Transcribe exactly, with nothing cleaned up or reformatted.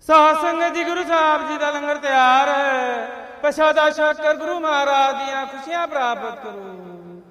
ਸਾਧ ਸੰਗਤ ਜੀ, ਗੁਰੂ ਸਾਹਿਬ ਜੀ ਦਾ ਲੰਗਰ ਤਿਆਰ ਹੈ। ਪ੍ਰਸ਼ਾਦਾ ਛਕ ਕਰ ਗੁਰੂ ਮਹਾਰਾਜ ਦੀਆਂ ਖੁਸ਼ੀਆਂ ਪ੍ਰਾਪਤ ਕਰੋ।